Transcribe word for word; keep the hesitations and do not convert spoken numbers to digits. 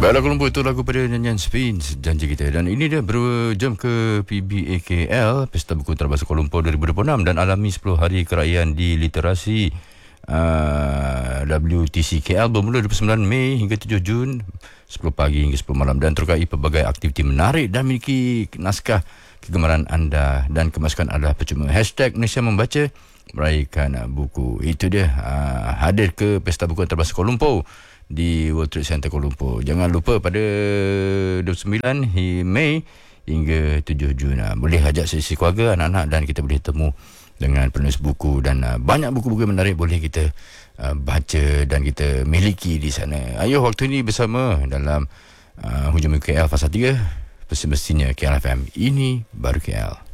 Baiklah Kuala Lumpur, itu lagu pada nyanyian Spins, janji kita. Dan ini dia berjam ke P B A K L, Pesta Buku Antarabangsa Kuala Lumpur dua ribu dua puluh enam, dan alami sepuluh hari kerajaan di literasi uh, W T C K L bermula dua puluh sembilan Mei hingga tujuh Jun, sepuluh pagi hingga sepuluh malam, dan terkait pelbagai aktiviti menarik dan memiliki naskah kegemaran anda dan kemasukan adalah percuma. Hashtag Malaysia Membaca, meraihkan buku. Itu dia, uh, hadir ke Pesta Buku Antarabangsa Kuala Lumpur di World Trade Center Kuala Lumpur. Jangan lupa pada dua puluh sembilan Mei hingga tujuh Jun. Boleh ajak sesi keluarga, anak-anak, dan kita boleh temu dengan penulis buku, dan uh, banyak buku-buku menarik boleh kita uh, baca dan kita miliki di sana. Ayuh waktu ini bersama dalam uh, Hujung K L Fasa tiga, semestinya K L F M. Ini baru K L.